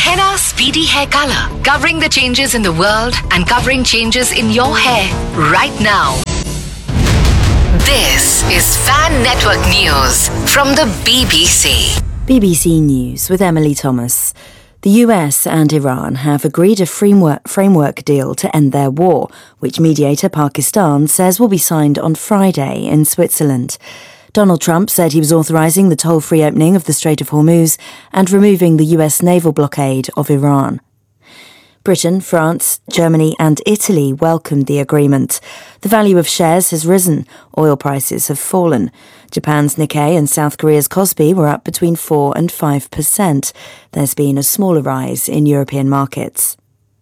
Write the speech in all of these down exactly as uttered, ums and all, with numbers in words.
Henna Speedy Hair Color, covering the changes in the world and covering changes in your hair right now. This is Fan Network News from the B B C. B B C News with Emily Thomas. The U S and Iran have agreed a framework, framework deal to end their war, which mediator Pakistan says will be signed on Friday in Switzerland. Donald Trump said he was authorizing the toll-free opening of the Strait of Hormuz and removing the U S naval blockade of Iran. Britain, France, Germany and Italy welcomed the agreement. The value of shares has risen. Oil prices have fallen. Japan's Nikkei and South Korea's Kospi were up between four and five percent. There's been a smaller rise in European markets.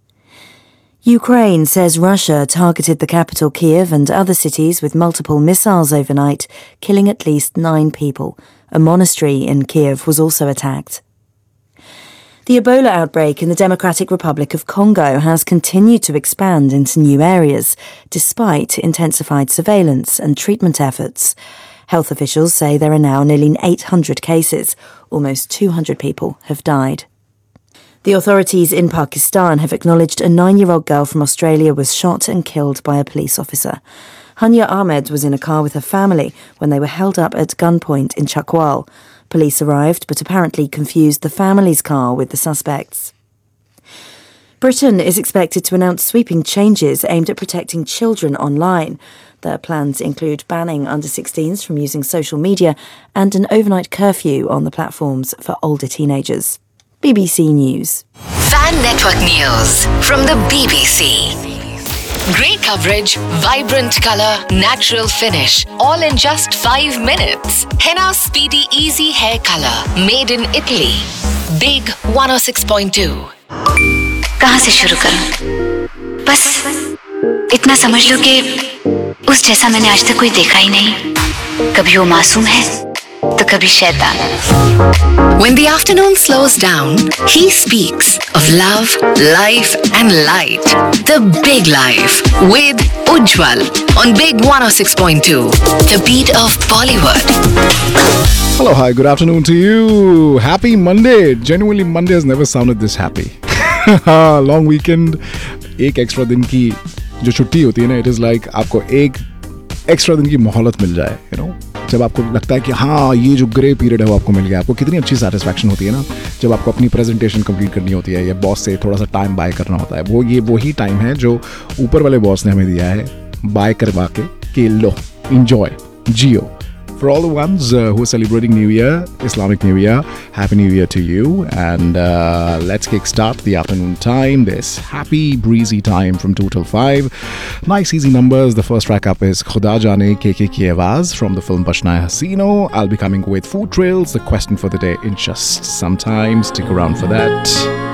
Ukraine says Russia targeted the capital Kyiv and other cities with multiple missiles overnight, killing at least nine people. A monastery in Kyiv was also attacked. The Ebola outbreak in the Democratic Republic of Congo has continued to expand into new areas, despite intensified surveillance and treatment efforts. Health officials say there are now nearly eight hundred cases. Almost two hundred people have died. The authorities in Pakistan have acknowledged a nine-year-old girl from Australia was shot and killed by a police officer. Hania Ahmed was in a car with her family when they were held up at gunpoint in Chakwal. Police arrived but apparently confused the family's car with the suspects. Britain is expected to announce sweeping changes aimed at protecting children online. Their plans include banning under sixteens from using social media and an overnight curfew on the platforms for older teenagers. B B C News. Fan Network News from the B B C. Great coverage, vibrant color, natural finish, all in just five minutes. Henna Speedy Easy Hair Color, made in Italy. Big one oh six point two. कहाँ से शुरू करूं? बस इतना समझ लो कि उस जैसा मैंने आज तक कोई देखा ही नहीं. कभी वो मासूम है, तो कभी शैतान. When the afternoon slows down, he speaks of love, life and light. The Big Life with Ujjwal on Big one oh six point two. The beat of Bollywood. Hello, hi, good afternoon to you. Happy Monday. Genuinely, Monday has never sounded this happy. Long weekend, एक extra दिन की जो छुट्टी होती है ना, it is like आपको एक extra दिन की मोहलत मिल जाए, you know. जब आपको लगता है कि हाँ ये जो ग्रे पीरियड है वो आपको मिल गया, आपको कितनी अच्छी सेटिस्फैक्शन होती है ना जब आपको अपनी प्रेजेंटेशन कंप्लीट करनी होती है या बॉस से थोड़ा सा टाइम बाय करना होता है. वो ये वही टाइम है जो ऊपर वाले बॉस ने हमें दिया है बाय करवा के कि लो enjoy Jio. For all the ones uh, who are celebrating New Year, Islamic New Year, Happy New Year to you. And uh, let's kickstart the afternoon time. This happy, breezy time from two till five. Nice, easy numbers. The first track up is Khuda Jaane K K Ki Awaaz from the film Bachna Hai Hasino. I'll be coming with food trails, the question for the day in just some time. Stick around for that.